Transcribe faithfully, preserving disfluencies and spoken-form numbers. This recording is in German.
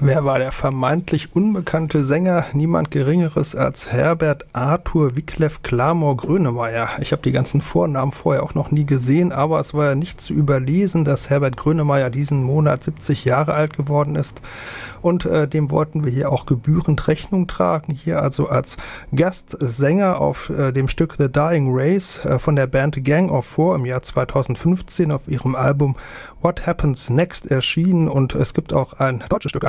Wer war der vermeintlich unbekannte Sänger? Niemand Geringeres als Herbert Arthur Wiklef Clamor Grönemeyer. Ich habe die ganzen Vornamen vorher auch noch nie gesehen, aber es war ja nicht zu überlesen, dass Herbert Grönemeyer diesen Monat siebzig Jahre alt geworden ist. Und äh, dem wollten wir hier auch gebührend Rechnung tragen. Hier also als Gastsänger auf äh, dem Stück The Dying Race äh, von der Band Gang of Four im Jahr zweitausendfünfzehn auf ihrem Album What Happens Next erschienen. Und es gibt auch ein deutsches Stück,